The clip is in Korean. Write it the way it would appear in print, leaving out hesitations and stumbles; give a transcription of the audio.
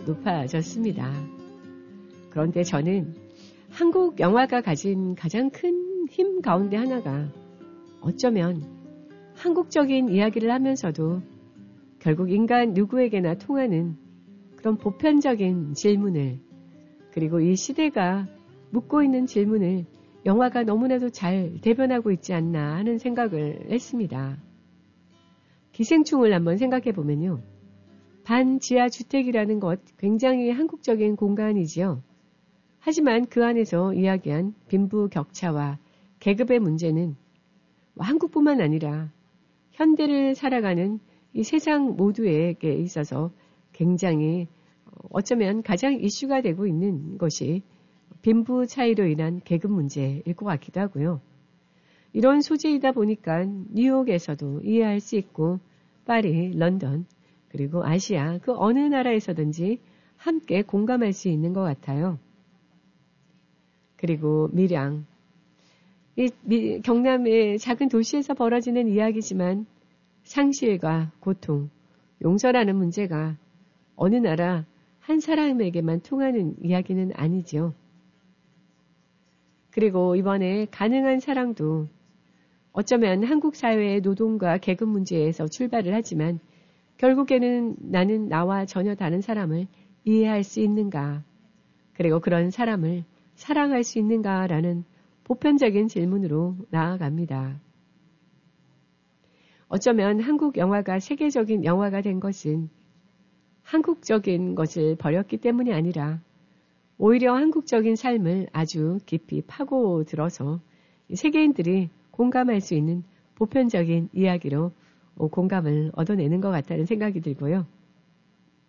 높아졌습니다. 그런데 저는 한국 영화가 가진 가장 큰 힘 가운데 하나가 어쩌면 한국적인 이야기를 하면서도 결국 인간 누구에게나 통하는 그런 보편적인 질문을, 그리고 이 시대가 묻고 있는 질문을 영화가 너무나도 잘 대변하고 있지 않나 하는 생각을 했습니다. 기생충을 한번 생각해 보면요. 반지하 주택이라는 것 굉장히 한국적인 공간이지요. 하지만 그 안에서 이야기한 빈부격차와 계급의 문제는 한국뿐만 아니라 현대를 살아가는 이 세상 모두에게 있어서 굉장히 어쩌면 가장 이슈가 되고 있는 것이 빈부 차이로 인한 계급 문제일 것 같기도 하고요. 이런 소재이다 보니까 뉴욕에서도 이해할 수 있고 파리, 런던, 그리고 아시아 그 어느 나라에서든지 함께 공감할 수 있는 것 같아요. 그리고 밀양. 이 경남의 작은 도시에서 벌어지는 이야기지만 상실과 고통, 용서라는 문제가 어느 나라 한 사람에게만 통하는 이야기는 아니죠. 그리고 이번에 가능한 사랑도 어쩌면 한국 사회의 노동과 계급 문제에서 출발을 하지만 결국에는 나는 나와 전혀 다른 사람을 이해할 수 있는가, 그리고 그런 사람을 사랑할 수 있는가라는 보편적인 질문으로 나아갑니다. 어쩌면 한국 영화가 세계적인 영화가 된 것은 한국적인 것을 버렸기 때문이 아니라 오히려 한국적인 삶을 아주 깊이 파고들어서 세계인들이 공감할 수 있는 보편적인 이야기로 공감을 얻어내는 것 같다는 생각이 들고요.